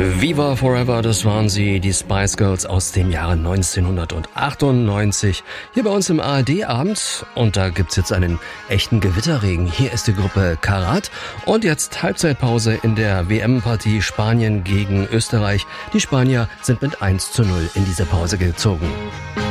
Viva Forever, das waren sie, die Spice Girls aus dem Jahre 1998. Hier bei uns im ARD-Abend. Und da gibt's jetzt einen echten Gewitterregen. Hier ist die Gruppe Karat. Und jetzt Halbzeitpause in der WM-Partie Spanien gegen Österreich. Die Spanier sind mit 1:0 in diese Pause gezogen.